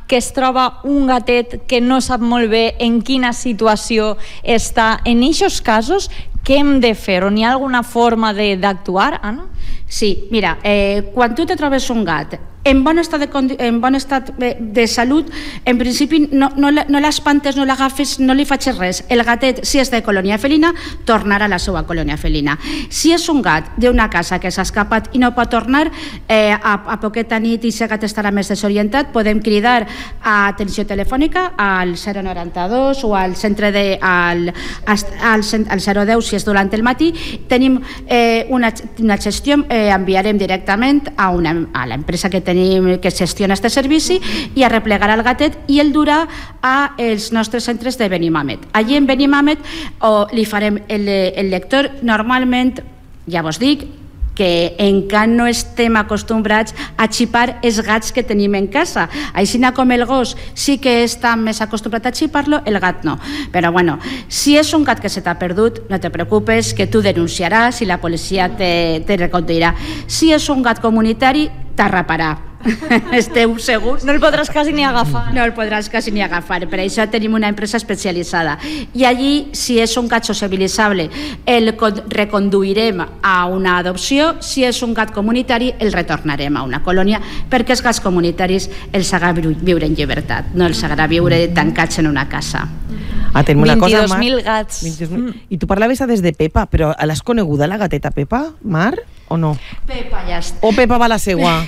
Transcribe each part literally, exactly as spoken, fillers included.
que es troba un gatet que no sap molt bé en quina situació està. En aquests casos, què hem de fer? O n'hi ha alguna forma d'actuar, Anna? Sí, mira, eh, quan tu te trobes un gat en bon estat de, en bon estat de salut, en principi no, no, no l'espantes, no l'agafes, no li facis res. El gatet, si és de colònia felina, tornarà a la seva colònia felina. Si és un gat d'una casa que s'ha escapat i no pot tornar, eh, a, a poqueta nit i si el gat estarà més desorientat, podem cridar a atenció telefònica al zero noranta-dos o al centre de, al, al, al zero deu si és durant el matí. Tenim eh, una, una gestió, eh, enviarem directament a, una, a l'empresa que tenim que gestiona aquest servici i a replegar el gatet i el durà a els nostres centres de Benimamet. Allí en Benimamet o li farem el, el lector. Normalment, ja vos dic, que encara no estem acostumbrats a xipar els gats que tenim en casa. Així com el gos sí que està més acostumbrat a xipar-lo, el gat no. Però bueno, si és un gat que se t'ha perdut, no te preocupes, que tu denunciaràs i la policia te, te reconduirà. Si és un gat comunitari, t'arraparà. Esteu segurs? No el podràs quasi ni agafar. No el podràs quasi ni agafar. Per això tenim una empresa especialitzada. I allí, si és un gat sociabilitzable, el reconduirem a una adopció. Si és un gat comunitari, el retornarem a una colònia, perquè els gats comunitaris els agrada viure en llibertat, no els agrada viure tancats en una casa. Ah, vint-i-dos mil gats. vint-i-dos mil. Mm. I tu parlaves des de Pepa, però l'has coneguda la gateta Pepa, Mar, o no? Pepa ja està. O Pepa va a la seua?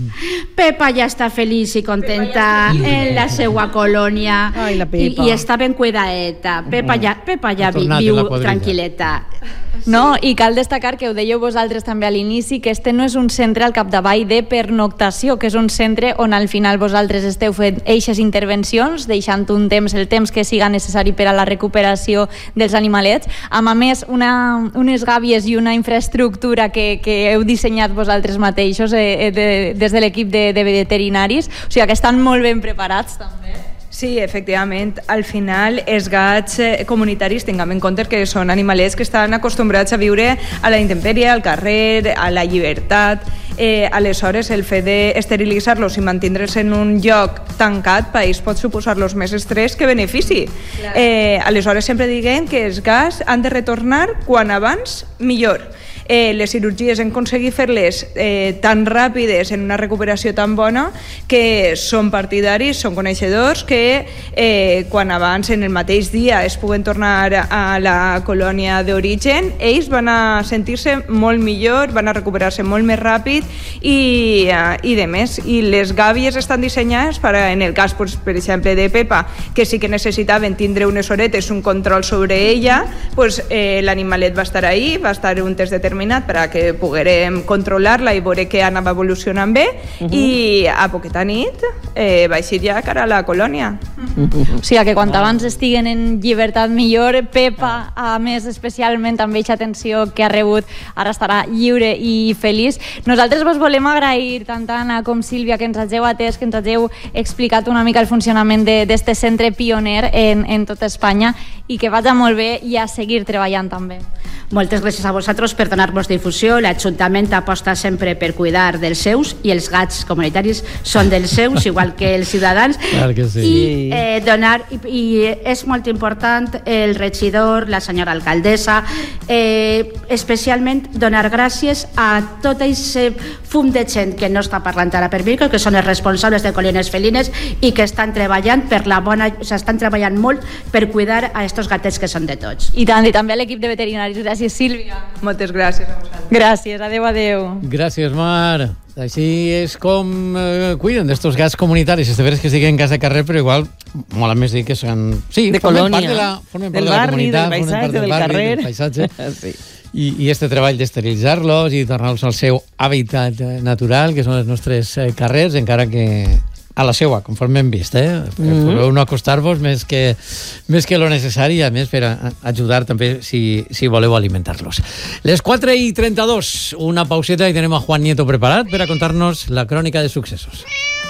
Pepa ja està feliç i contenta en la seua colònia. Ai, la Pepa. I, i està ben cuidaeta. Pepa ja, Pepa ja vi, viu tranquil·leta. No, i cal destacar que ho dèieu vosaltres també a l'inici, que este no és un centre al capdavall de pernoctació, que és un centre on al final vosaltres esteu fent eixes intervencions, deixant un temps, el temps que siga necessari per a la recuperació dels animalets, amb a més una, unes gàbies i una infraestructura que, que heu dissenyat vosaltres mateixos eh, de, des de l'equip de, de veterinaris, o sigui que estan molt ben preparats també. Sí, efectivament, al final els gats eh, comunitaris tinguem en compte que són animalets que estan acostumbrats a viure a la intempèrie, al carrer, a la llibertat. Eh, aleshores, el fet d'esterilitzar-los i mantindre's en un lloc tancat per ells pot suposar-los més estrès que benefici. Eh, aleshores, sempre diguem que els gats han de retornar quan abans millor. Eh, les cirurgies hem aconseguit fer-les eh, tan ràpides en una recuperació tan bona que són partidaris, són coneixedors que eh, quan abans en el mateix dia es puguen tornar a la colònia d'origen, ells van a sentir-se molt millor, van a recuperar-se molt més ràpid i, uh, i de més. I les gàbies estan dissenyades per, en el cas, pues, per exemple, de Pepa, que sí que necessitaven tindre unes horetes, un control sobre ella, pues, eh, l'animalet va estar ahí, va estar un test determinat per a que poguérem controlar-la i veure que anava evolucionant bé, uh-huh. i a poqueta nit eh, va eixir ja cara a la colònia. Uh-huh. O sigui que quan abans estiguen en llibertat millor. Pepa, a més especialment amb aquesta atenció que ha rebut, ara estarà lliure i feliç. Nosaltres vos volem agrair tant Anna com Sílvia que ens hageu atès, que ens hageu explicat una mica el funcionament d'aquest centre pioner en, en tota Espanya i que vagi molt bé i a seguir treballant també. Moltes gràcies a vosaltres per donar-nos difusió. L'Ajuntament aposta sempre per cuidar dels seus i els gats comunitaris són dels seus, igual que els ciutadans. Clar que sí. I, eh, donar, i, i és molt important el regidor, la senyora alcaldessa, eh, especialment donar gràcies a tot aquest fum de gent que no està parlant ara per micro, que són els responsables de colònies felines i que estan treballant per la bona, o sigui, estan treballant molt per cuidar a estos gatets que són de tots. I tant, i també a l'equip de veterinaris. Gràcies, Sílvia. Moltes gràcies a vosaltres. Gràcies, adeu, adeu. Gràcies, Mar. Així és com eh, cuiden d'estos gats comunitaris. És de veres que estiguen en casa de carrer, però igual mola més dir que són... Sí, de formen colònia, part de la, formen part del de la barri, comunitat, del paisatge, del, del barri, carrer. Del paisatge. Sí. I, i este treball d'esterilitzar-los i tornar-los al seu hàbitat natural, que són els nostres eh, carrers, encara que a la seua, conforme hem vist, eh? Mm-hmm. Podeu no acostar-vos més que, més que lo necessari, a més per a ajudar també si, si voleu alimentar-los. Les quatre i trenta-dos, una pauseta i tenem a Juan Nieto preparat per a contar-nos la crònica de successos.